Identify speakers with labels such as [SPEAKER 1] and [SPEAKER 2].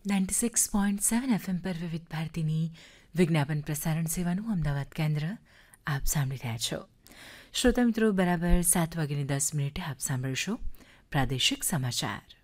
[SPEAKER 1] 96.7 FM પર વિવિધ ભારતીની વિજ્ઞાપન પ્રસારણ સેવાનું અમદાવાદ કેન્દ્ર આપ સાંભળી રહ્યા છો. શ્રોતા મિત્રો, બરાબર 7:10 આપ સાંભળશો પ્રાદેશિક સમાચાર.